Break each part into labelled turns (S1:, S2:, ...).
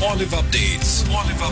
S1: Olive Updates.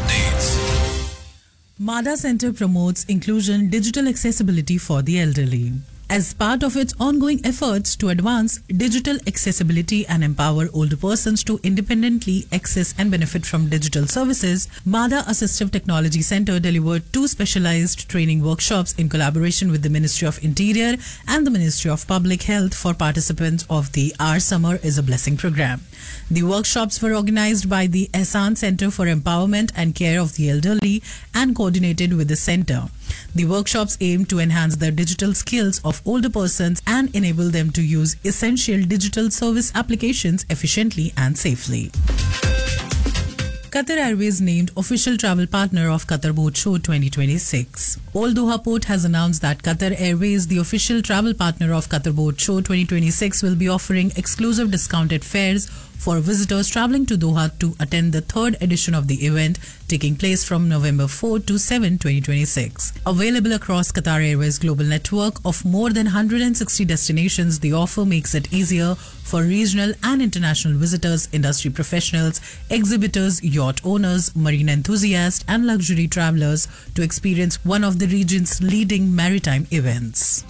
S2: MADA Center promotes inclusion digital accessibility for the elderly. As part of its ongoing efforts to advance digital accessibility and empower older persons to independently access and benefit from digital services, MADA Assistive Technology Center delivered 2 specialized training workshops in collaboration with the Ministry of Interior and the Ministry of Public Health for participants of the Our Summer is a Blessing program. The workshops were organized by the Ehsan Center for Empowerment and Care of the Elderly and coordinated with the center. The workshops aim to enhance the digital skills of older persons and enable them to use essential digital service applications efficiently and safely. Qatar Airways named official travel partner of Qatar Boat Show 2026. Old Doha Port has announced that Qatar Airways, the official travel partner of Qatar Boat Show 2026, will be offering exclusive discounted fares for visitors traveling to Doha to attend the 3rd edition of the event taking place from November 4 to 7, 2026. Available across Qatar Airways' global network of more than 160 destinations, the offer makes it easier for regional and international visitors, industry professionals, exhibitors, yacht owners, marine enthusiasts, and luxury travelers to experience one of the region's leading maritime events.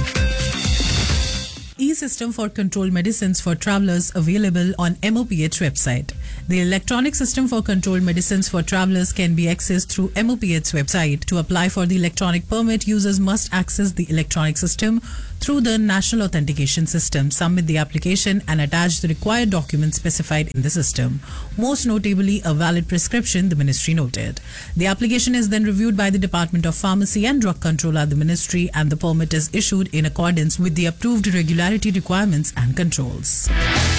S2: E-System for Controlled Medicines for Travelers available on MOPH website. The electronic system for controlled medicines for travelers can be accessed through MOPH's website. To apply for the electronic permit, users must access the electronic system through the National Authentication System, submit the application and attach the required documents specified in the system. Most notably, a valid prescription, the ministry noted. The application is then reviewed by the Department of Pharmacy and Drug Control at the ministry and the permit is issued in accordance with the approved regularity requirements and controls.